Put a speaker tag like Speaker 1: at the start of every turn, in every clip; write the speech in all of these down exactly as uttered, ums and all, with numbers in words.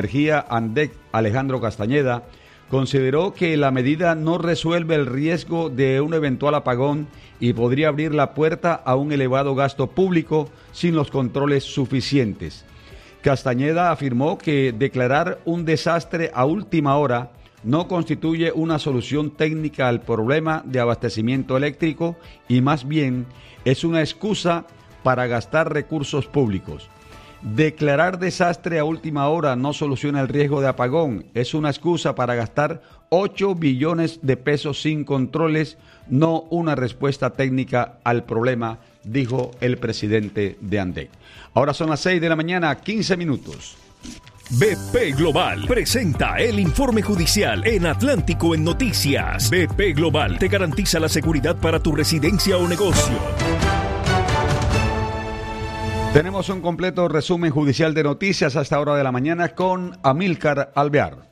Speaker 1: Energía ANDEC, Alejandro Castañeda, consideró que la medida no resuelve el riesgo de un eventual apagón y podría abrir la puerta a un elevado gasto público sin los controles suficientes. Castañeda afirmó que declarar un desastre a última hora no constituye una solución técnica al problema de abastecimiento eléctrico y más bien es una excusa para gastar recursos públicos. Declarar desastre a última hora no soluciona el riesgo de apagón, es una excusa para gastar ocho billones de pesos sin controles, no una respuesta técnica al problema, dijo el presidente de ANDEC. Ahora son las seis de la mañana, quince minutos.
Speaker 2: B P Global presenta el informe judicial en Atlántico en Noticias. B P Global te garantiza la seguridad para tu residencia o negocio.
Speaker 1: Tenemos un completo resumen judicial de noticias a esta hora de la mañana con Amílcar Alvear.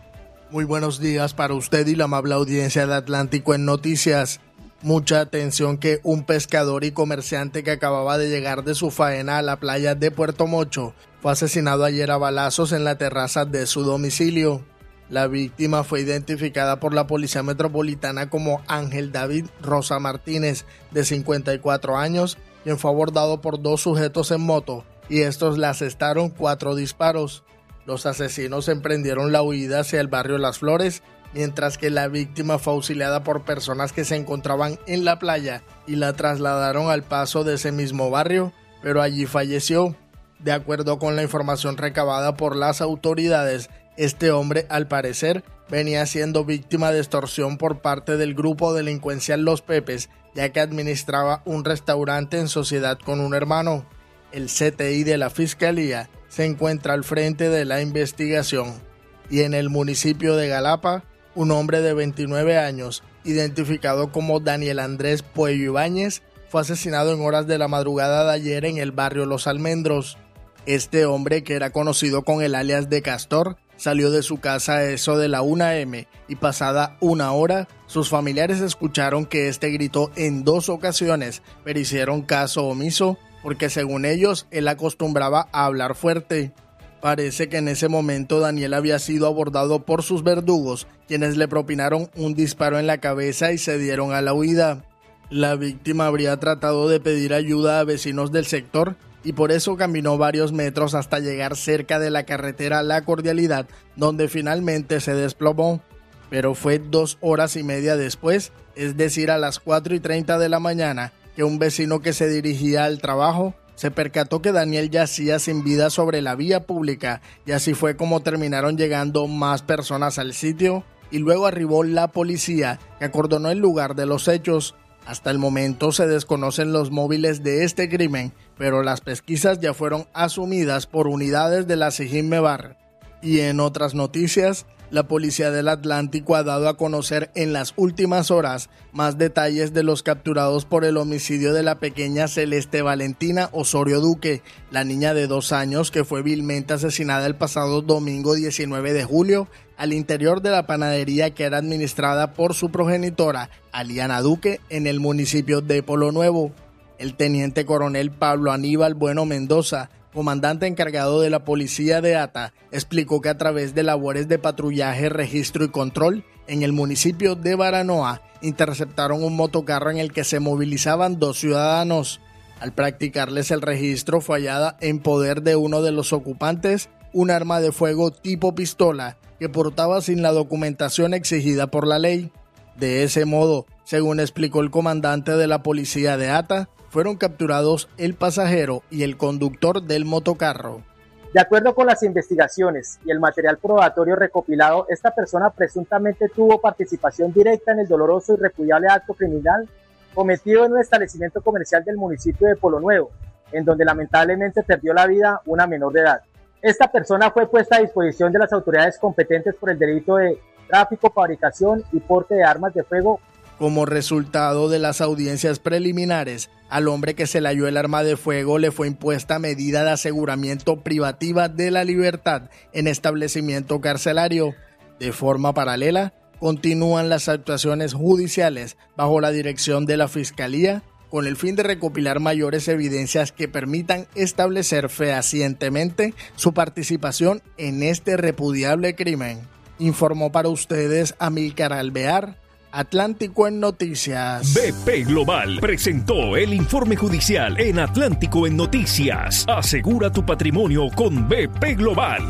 Speaker 3: Muy buenos días para usted y la amable audiencia de Atlántico en Noticias. Mucha atención que un pescador y comerciante que acababa de llegar de su faena a la playa de Puerto Mocho fue asesinado ayer a balazos en la terraza de su domicilio. La víctima fue identificada por la Policía Metropolitana como Ángel David Rosa Martínez, de cincuenta y cuatro años, quien fue abordado por dos sujetos en moto y estos le asestaron cuatro disparos. Los asesinos emprendieron la huida hacia el barrio Las Flores, mientras que la víctima fue auxiliada por personas que se encontraban en la playa y la trasladaron al paso de ese mismo barrio, pero allí falleció. De acuerdo con la información recabada por las autoridades, este hombre, al parecer, venía siendo víctima de extorsión por parte del grupo delincuencial Los Pepes, ya que administraba un restaurante en sociedad con un hermano. El C T I de la Fiscalía se encuentra al frente de la investigación. Y en el municipio de Galapa, un hombre de veintinueve años, identificado como Daniel Andrés Puello Ibáñez, fue asesinado en horas de la madrugada de ayer en el barrio Los Almendros. Este hombre, que era conocido con el alias de Castor, salió de su casa a eso de la una eme y pasada una hora, sus familiares escucharon que este gritó en dos ocasiones, pero hicieron caso omiso porque según ellos, él acostumbraba a hablar fuerte. Parece que en ese momento Daniel había sido abordado por sus verdugos, quienes le propinaron un disparo en la cabeza y se dieron a la huida. La víctima habría tratado de pedir ayuda a vecinos del sector y por eso caminó varios metros hasta llegar cerca de la carretera La Cordialidad, donde finalmente se desplomó. Pero fue dos horas y media después, es decir, a las cuatro y treinta de la mañana, que un vecino que se dirigía al trabajo se percató que Daniel yacía sin vida sobre la vía pública, y así fue como terminaron llegando más personas al sitio y luego arribó la policía, que acordonó el lugar de los hechos. Hasta el momento se desconocen los móviles de este crimen, pero las pesquisas ya fueron asumidas por unidades de la SIJIN-MEBAR. Y en otras noticias, la Policía del Atlántico ha dado a conocer en las últimas horas más detalles de los capturados por el homicidio de la pequeña Celeste Valentina Osorio Duque, la niña de dos años que fue vilmente asesinada el pasado domingo diecinueve de julio al interior de la panadería que era administrada por su progenitora, Aliana Duque, en el municipio de Polo Nuevo. El teniente coronel Pablo Aníbal Bueno Mendoza, comandante encargado de la policía de Ata, explicó que a través de labores de patrullaje, registro y control en el municipio de Baranoa, interceptaron un motocarro en el que se movilizaban dos ciudadanos. Al practicarles el registro, fue hallada en poder de uno de los ocupantes un arma de fuego tipo pistola que portaba sin la documentación exigida por la ley. De ese modo, según explicó el comandante de la policía de Ata, fueron capturados el pasajero y el conductor del motocarro.
Speaker 4: De acuerdo con las investigaciones y el material probatorio recopilado, esta persona presuntamente tuvo participación directa en el doloroso y repudiable acto criminal cometido en un establecimiento comercial del municipio de Polo Nuevo, en donde lamentablemente perdió la vida una menor de edad. Esta persona fue puesta a disposición de las autoridades competentes por el delito de tráfico, fabricación y porte de armas de fuego.
Speaker 3: Como resultado de las audiencias preliminares, al hombre que se le halló el arma de fuego le fue impuesta medida de aseguramiento privativa de la libertad en establecimiento carcelario. De forma paralela, continúan las actuaciones judiciales bajo la dirección de la Fiscalía, con el fin de recopilar mayores evidencias que permitan establecer fehacientemente su participación en este repudiable crimen. Informó para ustedes Amílcar Alvear, Atlántico en Noticias.
Speaker 2: B P Global presentó el informe judicial en Atlántico en Noticias. Asegura tu patrimonio con B P Global.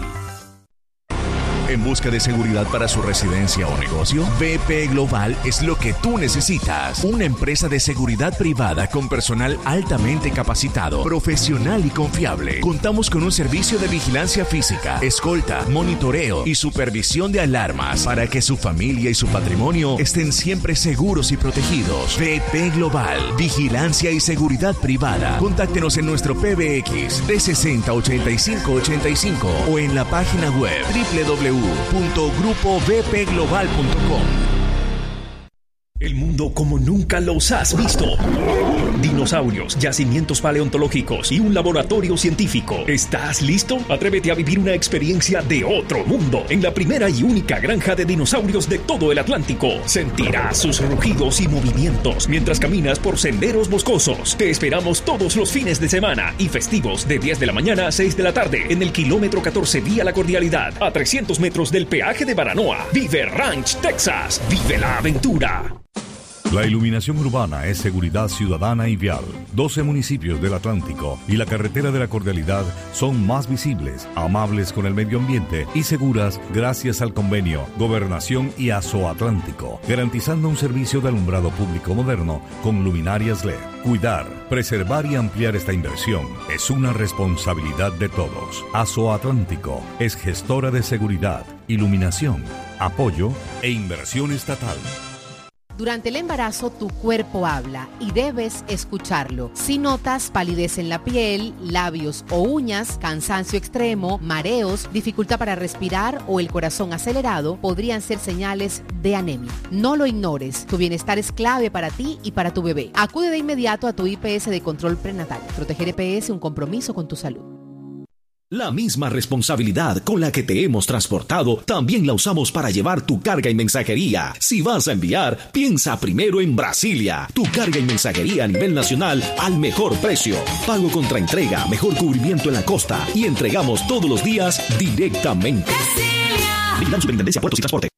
Speaker 5: ¿En busca de seguridad para su residencia o negocio? B P Global es lo que tú necesitas. Una empresa de seguridad privada con personal altamente capacitado, profesional y confiable. Contamos con un servicio de vigilancia física, escolta, monitoreo y supervisión de alarmas para que su familia y su patrimonio estén siempre seguros y protegidos. B P Global, vigilancia y seguridad privada. Contáctenos en nuestro P B X trescientos sesenta, ochenta y cinco ochenta y cinco o en la página web doble u doble u doble u punto grupo b p global punto com.
Speaker 2: El mundo como nunca los has visto. Dinosaurios, yacimientos paleontológicos y un laboratorio científico. ¿Estás listo? Atrévete a vivir una experiencia de otro mundo en la primera y única granja de dinosaurios de todo el Atlántico. Sentirás sus rugidos y movimientos mientras caminas por senderos boscosos. Te esperamos todos los fines de semana y festivos de diez de la mañana a seis de la tarde en el kilómetro catorce vía La Cordialidad, a trescientos metros del peaje de Baranoa. Vive Ranch, Texas. Vive la aventura.
Speaker 6: La iluminación urbana es seguridad ciudadana y vial. doce municipios del Atlántico y la carretera de La Cordialidad son más visibles, amables con el medio ambiente y seguras gracias al convenio Gobernación y Azoatlántico, garantizando un servicio de alumbrado público moderno con luminarias L E D. Cuidar, preservar y ampliar esta inversión es una responsabilidad de todos. Azoatlántico es gestora de seguridad, iluminación, apoyo e inversión estatal.
Speaker 7: Durante el embarazo tu cuerpo habla y debes escucharlo. Si notas palidez en la piel, labios o uñas, cansancio extremo, mareos, dificultad para respirar o el corazón acelerado, podrían ser señales de anemia. No lo ignores, tu bienestar es clave para ti y para tu bebé. Acude de inmediato a tu I P S de control prenatal. Proteger E P S, un compromiso con tu salud.
Speaker 8: La misma responsabilidad con la que te hemos transportado, también la usamos para llevar tu carga y mensajería. Si vas a enviar, piensa primero en Brasilia. Tu carga y mensajería a nivel nacional al mejor precio. Pago contra entrega, mejor cubrimiento en la costa y entregamos todos los días directamente. Brasilia. Vigilancia Superintendencia Puertos y Transporte.